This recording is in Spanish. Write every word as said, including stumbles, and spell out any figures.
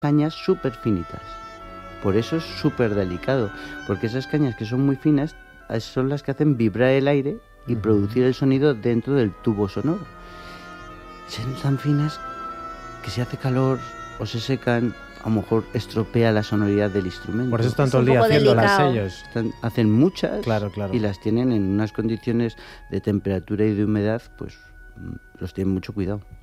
cañas súper finitas. Por eso es súper delicado, porque esas cañas que son muy finas son las que hacen vibrar el aire y uh-huh. producir el sonido dentro del tubo sonoro. Son tan finas que si hace calor o se secan, a lo mejor estropea la sonoridad del instrumento. Por eso están todo el día haciéndolas ellos. Están, hacen muchas claro, claro. y las tienen en unas condiciones de temperatura y de humedad, pues los tienen mucho cuidado.